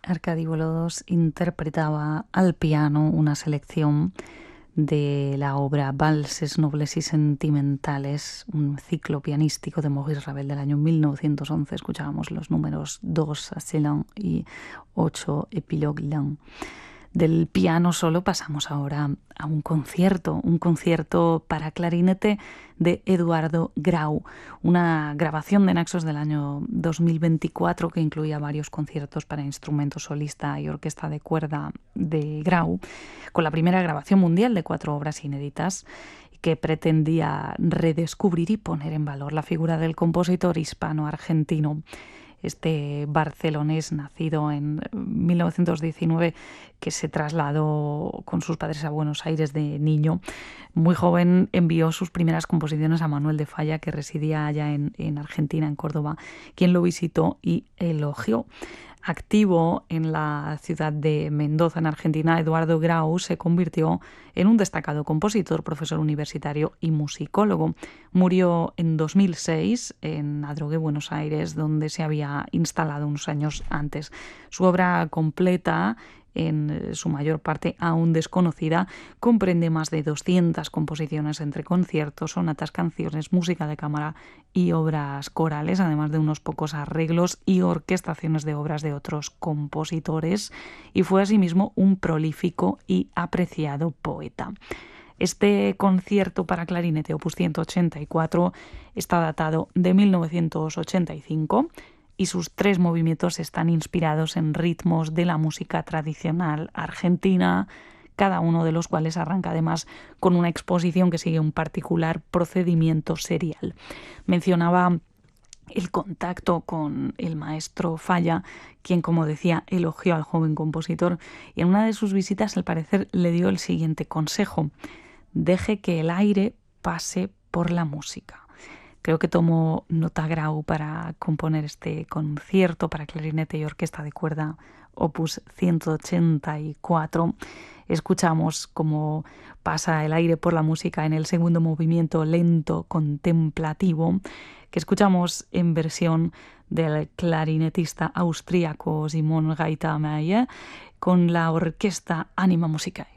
Arkady Volodos interpretaba al piano una selección de la obra Valses nobles y sentimentales, un ciclo pianístico de Maurice Ravel del año 1911. Escuchábamos los números 2 Ascendant y 8 Epilogue Lent. Del piano solo pasamos ahora a un concierto para clarinete de Eduardo Grau, una grabación de Naxos del año 2024 que incluía varios conciertos para instrumento solista y orquesta de cuerda de Grau, con la primera grabación mundial de 4 obras inéditas que pretendía redescubrir y poner en valor la figura del compositor hispano-argentino. Este barcelonés, nacido en 1919, que se trasladó con sus padres a Buenos Aires de niño. Muy joven envió sus primeras composiciones a Manuel de Falla, que residía allá en Argentina, en Córdoba, quien lo visitó y elogió. Activo en la ciudad de Mendoza, en Argentina, Eduardo Grau se convirtió en un destacado compositor, profesor universitario y musicólogo. Murió en 2006 en Adrogué, Buenos Aires, donde se había instalado unos años antes. Su obra completa, en su mayor parte aún desconocida, comprende más de 200 composiciones entre conciertos, sonatas, canciones, música de cámara y obras corales, además de unos pocos arreglos y orquestaciones de obras de otros compositores, y fue asimismo un prolífico y apreciado poeta. Este concierto para clarinete opus 184 está datado de 1985 y sus 3 movimientos están inspirados en ritmos de la música tradicional argentina, cada uno de los cuales arranca además con una exposición que sigue un particular procedimiento serial. Mencionaba el contacto con el maestro Falla, quien, como decía, elogió al joven compositor, y en una de sus visitas, al parecer, le dio el siguiente consejo: deje que el aire pase por la música. Creo que tomó nota Grau para componer este concierto para clarinete y orquesta de cuerda opus 184. Escuchamos cómo pasa el aire por la música en el segundo movimiento lento contemplativo, que escuchamos en versión del clarinetista austríaco Simon Gaita-Meyer con la orquesta Anima Musicae.